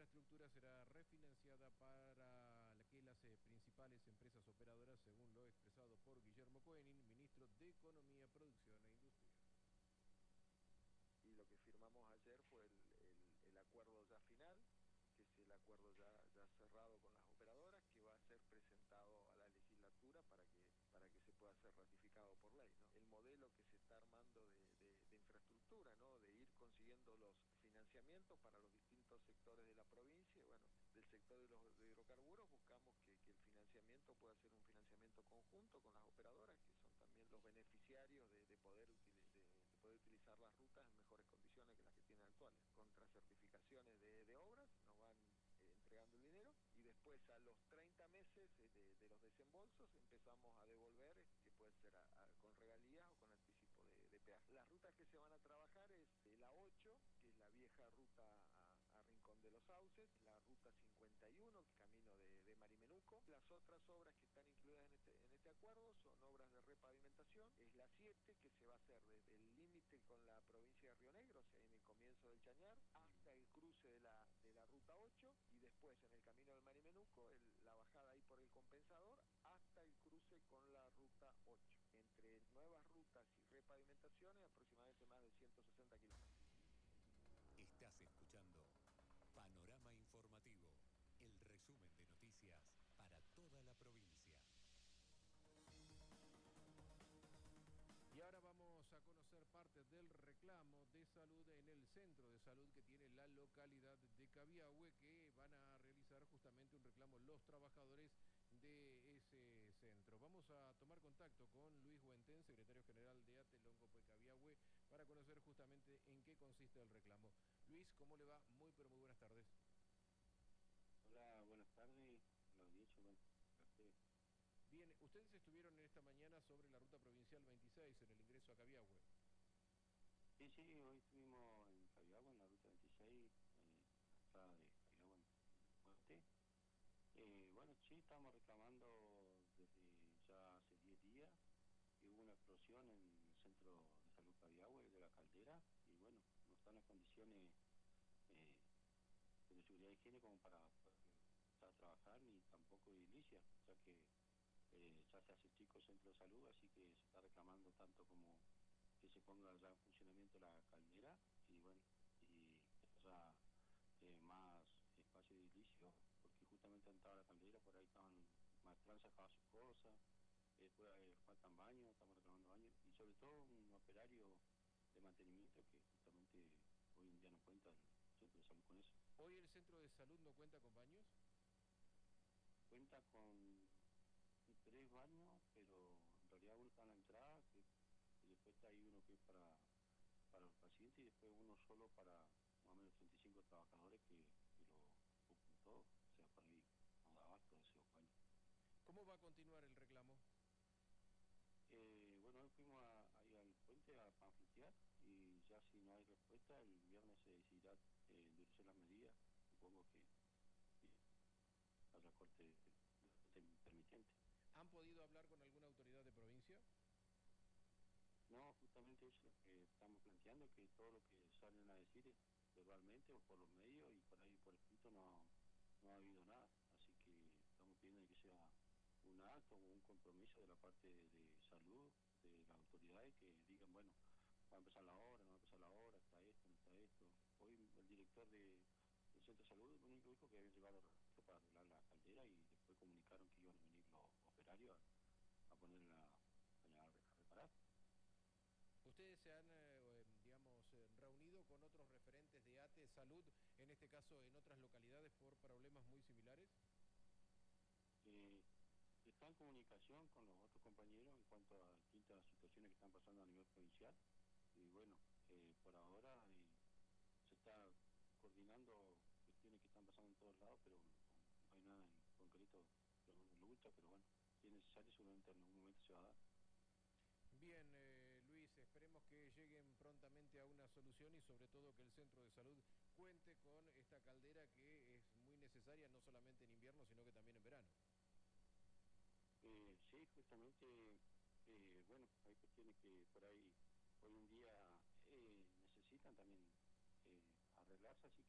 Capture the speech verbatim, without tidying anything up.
infraestructura será refinanciada para que las eh, principales empresas operadoras, según lo expresado por Guillermo Coenin, ministro de Economía, Producción e Industria. Y lo que firmamos ayer fue el, el, el acuerdo ya final, que es el acuerdo ya, ya cerrado con las operadoras, que va a ser presentado a la legislatura para que para que se pueda ser ratificado por ley, ¿no? El modelo que se está armando de, de, de infraestructura, ¿no? De ir consiguiendo los financiamientos para los distintos sectores de la provincia. Bueno, del sector de los de hidrocarburos buscamos que, que el financiamiento pueda ser un financiamiento conjunto con las operadoras, que son también los beneficiarios de, de poder utilizar de, de poder utilizar las rutas en mejores condiciones que las que tienen actuales, contra certificaciones de, de obras, nos van eh, entregando el dinero, y después a los treinta meses eh, de, de los desembolsos empezamos a devolver, eh, que puede ser a, a, con regalías o con anticipo de, de peaje. Las rutas que se van a trabajar es eh, la ocho, que es la vieja ruta a, a Rincón de los Sauces, la ruta cincuenta y uno, el camino de, de Marimenuco. Las otras obras que están incluidas en este, en este acuerdo son obras de repavimentación, es la siete, que se va a hacer desde el límite con la provincia de Río Negro, o sea, en el comienzo del Chañar, hasta el cruce de la, de la ruta ocho, y después en el camino del Marimenuco, el, la bajada ahí por el Compensador, hasta el cruce con la ruta ocho. Entre nuevas rutas y repavimentaciones, aproximadamente más de ciento sesenta kilómetros. Estás escuchando Panorama Informativo, el resumen de noticias para toda la provincia. Y ahora vamos a conocer parte del reclamo de salud en el centro de salud que tiene la localidad de Cabiahue, que van a realizar justamente un reclamo los trabajadores de ese centro. Vamos a tomar contacto con Luis Huentén, secretario general de ATE Loncopué Cabiahue, para conocer justamente en qué consiste el reclamo. Luis, ¿cómo le va? Muy pero muy buenas tardes. Hola, buenas tardes. Lo he dicho, bueno, gracias. Bien, ustedes estuvieron en esta mañana sobre la ruta provincial veintiséis en el ingreso a Cabiahue. Sí, sí, hoy estuvimos en Cabiahue, en la ruta veintiséis, eh, acá de Cabiahue, en el puente. Eh, bueno, sí, estamos reclamando desde ya hace diez días que hubo una explosión en el centro de salud Cabiahue, de la Caldera, y bueno, no están las condiciones eh, de seguridad y higiene como para poder trabajar, ni tampoco edilicia, ya que Eh, ya se hace chico el centro de salud, así que se está reclamando tanto como que se ponga ya en funcionamiento la caldera y bueno, y que haya eh, más espacio de edilicio, porque justamente entraba la caldera, por ahí estaban maestrando, sacaban sus cosas, eh, después eh, faltan baños, estamos reclamando baños, y sobre todo un operario de mantenimiento que justamente hoy en día no cuenta el centro de salud con eso. ¿Hoy el centro de salud no cuenta con baños? Cuenta con tres baños, pero en realidad uno está en la entrada, que, y después está ahí uno que es para, para los pacientes, y después uno solo para más o menos treinta y cinco trabajadores que, que lo ocupan todo, o sea, para ahí no da abasto de esos baños. ¿Cómo va a continuar el reclamo? Eh, bueno, hoy fuimos a, ahí al puente a panfletear, y ya si no hay respuesta, el viernes se decidirá eh, endurecer las medidas, supongo que eh, haya corte de, de, de intermitente. ¿Han podido hablar con alguna autoridad de provincia? No, justamente eso es lo que estamos planteando, que todo lo que salen a decir verbalmente o por los medios y por ahí por escrito no, no ha habido nada, así que estamos pidiendo que sea un acto o un compromiso de la parte de, de salud, de las autoridades, que digan, bueno, va a empezar la obra, no va a empezar la obra, está esto, no está esto. Hoy el director de, del centro de salud, lo único dijo que habían llegado los registros para arreglar la caldera, y después comunicaron que iban a venir los operarios a, a ponerla a, a reparar. ¿Ustedes se han, eh, digamos, eh, reunido con otros referentes de ATE Salud, en este caso en otras localidades, por problemas muy similares? Eh, está en comunicación con los otros compañeros en cuanto a distintas situaciones que están pasando a nivel provincial, y bueno, eh, por ahora eh, se está coordinando cuestiones que están pasando en todos lados, pero no hay nada en concreto que uno lucha, pero bueno, si es necesario seguramente en algún momento se va a dar. Bien, eh, Luis, esperemos que lleguen prontamente a una solución y sobre todo que el centro de salud cuente con esta caldera que es muy necesaria no solamente en invierno, sino que también en verano. Eh, sí, justamente, eh, bueno, hay cuestiones que por ahí hoy en día eh, necesitan también eh, arreglarse, así